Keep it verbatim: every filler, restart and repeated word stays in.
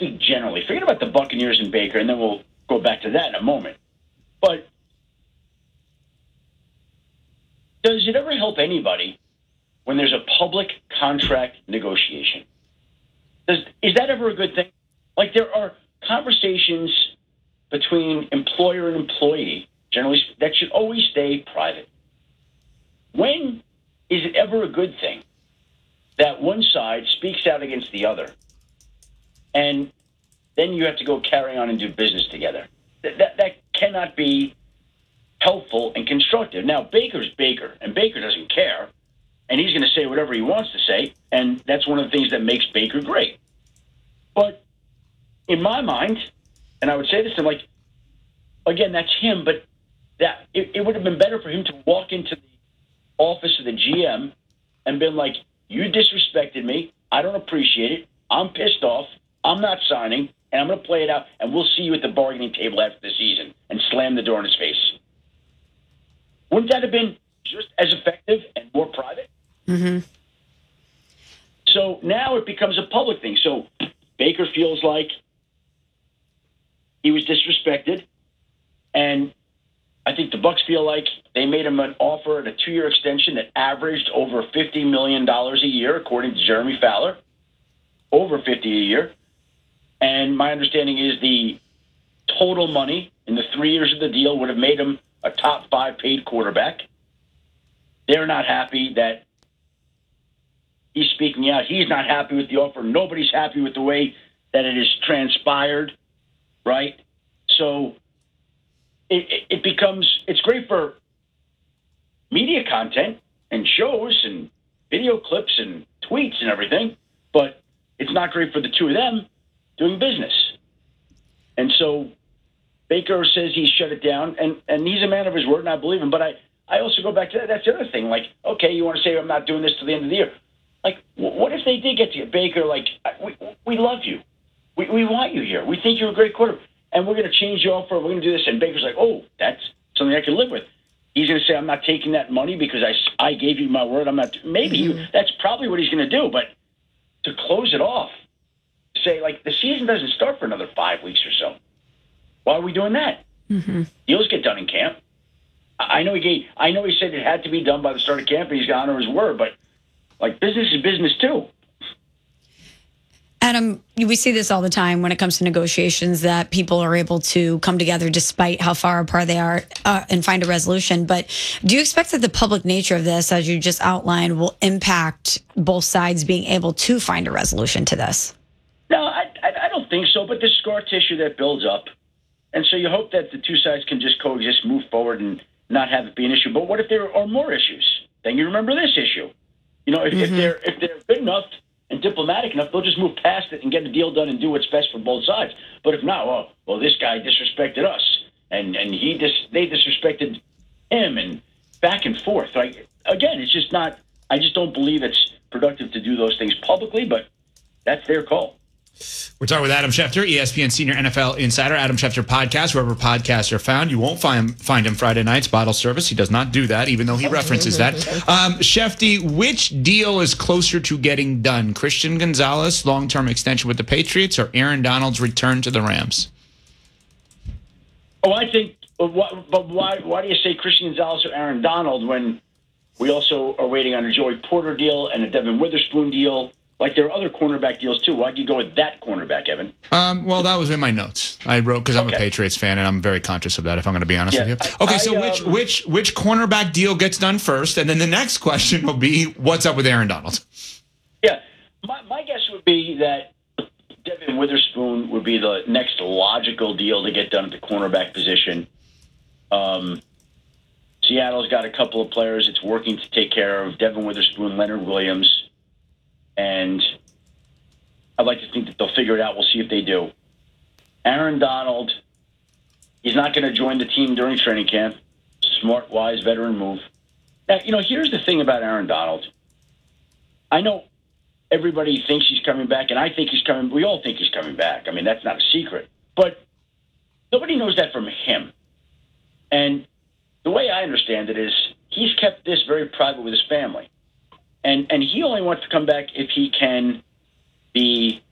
speak generally. Forget about the Buccaneers and Baker, and then we'll go back to that in a moment. But does it ever help anybody when there's a public contract negotiation? Does, is that ever a good thing? Like, there are conversations between employer and employee, generally, that should always stay private. When is it ever a good thing that one side speaks out against the other, and then you have to go carry on and do business together? That, that, that cannot be helpful and constructive. Now, Baker's Baker, and Baker doesn't care, and he's going to say whatever he wants to say, and that's one of the things that makes Baker great. But in my mind, and I would say this to him, like, again, that's him, but that it, it would have been better for him to walk into the office of the G M and been like, you disrespected me, I don't appreciate it, I'm pissed off, I'm not signing, and I'm going to play it out, and we'll see you at the bargaining table after the season, and slam the door in his face. Wouldn't that have been just as effective and more private? Mm-hmm. So now it becomes a public thing. So Baker feels like he was disrespected, and I think the Bucs feel like they made him an offer at a two-year extension that averaged over fifty million dollars a year, according to Jeremy Fowler, over fifty a year. And my understanding is the total money in the three years of the deal would have made him a top five paid quarterback. They're not happy that he's speaking out. He's not happy with the offer. Nobody's happy with the way that it has transpired, right? So it, it, it becomes, it's great for media content and shows and video clips and tweets and everything, but it's not great for the two of them doing business. And so Baker says he shut it down, and, and he's a man of his word, and I believe him. But I, I also go back to that. That's the other thing. Like, okay, you want to say I'm not doing this till the end of the year. Like, w- what if they did get to you? Baker, like, we, we love you. We, we want you here. We think you're a great quarterback, and we're going to change your offer. We're going to do this. And Baker's like, oh, that's something I can live with. He's going to say, I'm not taking that money because I, I gave you my word. I'm not. Maybe mm-hmm. you, that's probably what he's going to do. But to close it off, say, like, the season doesn't start for another five weeks or so. Why are we doing that? Mm-hmm. Deals get done in camp. I know he gave, I know he said it had to be done by the start of camp, and he's got to honor his word. But like, business is business too. Adam, we see this all the time when it comes to negotiations, that people are able to come together despite how far apart they are uh, and find a resolution. But do you expect that the public nature of this, as you just outlined, will impact both sides being able to find a resolution to this? No, I, I, I don't think so. But there's scar tissue that builds up. And so you hope that the two sides can just coexist, move forward, and not have it be an issue. But what if there are more issues? Then you remember this issue. You know, if, mm-hmm. if they're if they're good enough and diplomatic enough, they'll just move past it and get the deal done and do what's best for both sides. But if not, well, well, this guy disrespected us, and and he dis- they disrespected him, and back and forth. Like, again, it's just not. I just don't believe it's productive to do those things publicly. But that's their call. We're talking with Adam Schefter, E S P N senior N F L insider. Adam Schefter podcast, wherever podcasts are found. You won't find find him Friday nights, bottle service. He does not do that, even though he references that. Um, Shefty, which deal is closer to getting done? Christian Gonzalez, long-term extension with the Patriots, or Aaron Donald's return to the Rams? Oh, I think, but why, why do you say Christian Gonzalez or Aaron Donald when we also are waiting on a Joey Porter deal and a Devin Witherspoon deal? Like, there are other cornerback deals, too. Why'd you go with that cornerback, Evan? Um, well, that was in my notes. I wrote because I'm okay. a Patriots fan, and I'm very conscious of that, if I'm going to be honest yeah, with you. Okay, I, so I, which um, which which cornerback deal gets done first? And then the next question will be, what's up with Aaron Donald? Yeah, my, my guess would be that Devin Witherspoon would be the next logical deal to get done at the cornerback position. Um, Seattle's got a couple of players it's working to take care of, Devin Witherspoon, Leonard Williams, and I'd like to think that they'll figure it out. We'll see if they do. Aaron Donald, he's not going to join the team during training camp. Smart, wise, veteran move. Now, you know, here's the thing about Aaron Donald. I know everybody thinks he's coming back, and I think he's coming. We all think he's coming back. I mean, that's not a secret. But nobody knows that from him. And the way I understand it is he's kept this very private with his family. And and he only wants to come back if he can be